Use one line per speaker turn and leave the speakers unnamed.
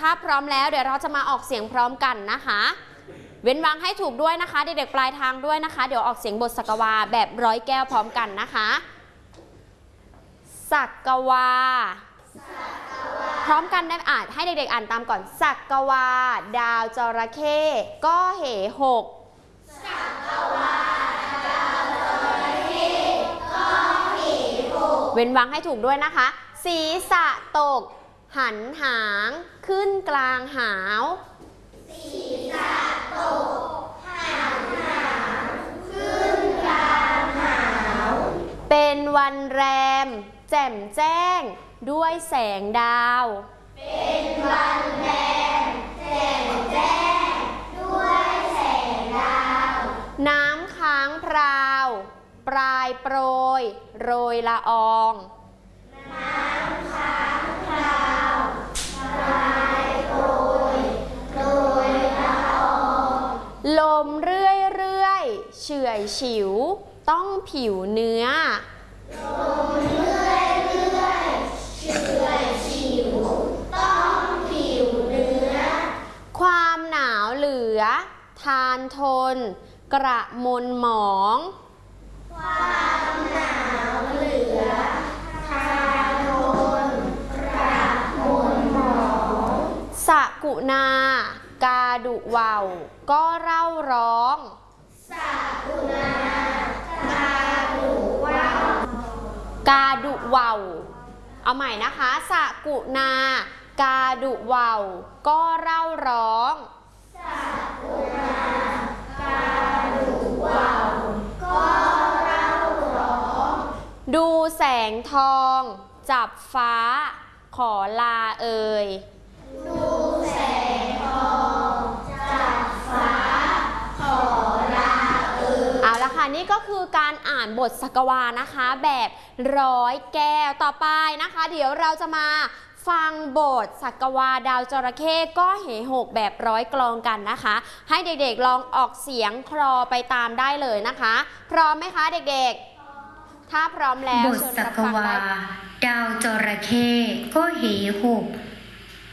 าพร้อมแล้วเดี๋ยวเราจะมาออกเสียงพร้อมกันนะคะเว้นวรรคให้ถูกด้วยนะคะเด็กๆปลายทางด้วยนะคะเดี๋ยวออกเสียงบทสักวาแบบร้อยแก้วพร้อมกันนะคะสักวาพร้อมกันได้อ่านให้เด็กๆอ่านตามก่อนสักวาดาวจระเข้ก็เหหกสักวาดาวจระเข้ก็เหหกเว้นวรรคให้ถูกด้วยนะคะศีรษะตกหันหางขึ้นกลางหาวศีรษะตกหันหางขึ้นกลางหาวเป็นวันแรมแจ่มแจ้งด้วยแสงดาวเป็นวันแรมแจ่มแจ้งด้วยแสงดาวน้ำค้างพราวปลายโปรยโรยละอองน้ำค้างพราวปลายโปรยโรยละอองลมเรื่อยเฉื่อยฉิวต้องผิวเนื้อลมเรื่อยเฉื่อยฉิวต้องผิวเนื้อความหนาวเหลือทานทนกระมนหมองความหนาวเหลือทานทนกระมนหมองสกุณากาดุว่าวก็เร่าร้องสกุณากาดุว่าวกาดุว่าวเอาใหม่นะคะสกุณากาดุว่าวก็เร่าร้องสกุณากาดุว่าวก็เร่าร้องดูแสงทองจับฟ้าขอลาเอ่ยดูแสงทองจับฟ้าขอลาเอ่ยเอาละค่ะนี่ก็คือการอ่านบทสักวานะคะแบบร้อยแก้วต่อไปนะคะเดี๋ยวเราจะมาฟังบทสักวาดาวจระเข้ก็เหหกแบบร้อยกลองกันนะคะให้เด็กๆลองออกเสียงคลอไปตามได้เลยนะคะพร้อมไหมคะเด็กๆถ้าพร้อมแล้ว
บทสักวาดาวจระเข้ก็เหหก